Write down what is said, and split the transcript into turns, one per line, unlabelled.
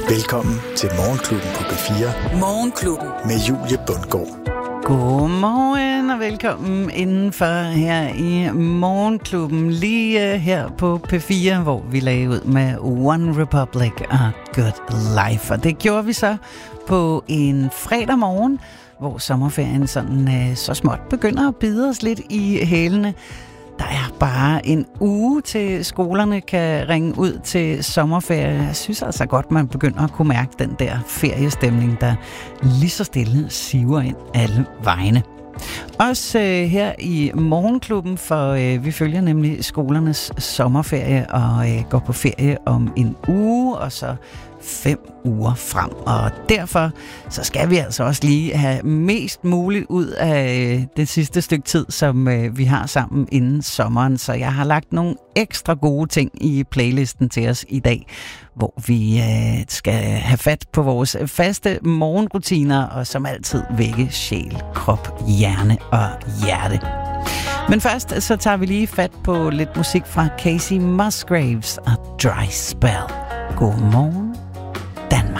Velkommen til Morgenklubben på P4.
Morgenklubben.
Med Julie Bundgaard.
Godmorgen og velkommen indenfor her i Morgenklubben. Lige her på P4, hvor vi lagde ud med One Republic og Good Life. Og det gjorde vi så på en fredag morgen, hvor sommerferien sådan så småt begynder at bide os lidt i hælene. Der er bare en uge til skolerne kan ringe ud til sommerferie. Jeg synes altså godt, man begynder at kunne mærke den der feriestemning, der lige så stille siver ind alle vegne. Også her i Morgenklubben, for vi følger nemlig skolernes sommerferie og går på ferie om en uge, og så 5 uger frem. Og derfor så skal vi altså også lige have mest muligt ud af det sidste stykke tid, som vi har sammen inden sommeren. Så jeg har lagt nogle ekstra gode ting i playlisten til os i dag, hvor vi skal have fat på vores faste morgenrutiner, og som altid vække sjæl, krop, hjerne og hjerte. Men først så tager vi lige fat på lidt musik fra Kacey Musgraves og Dry Spell. God morgen, Danmark.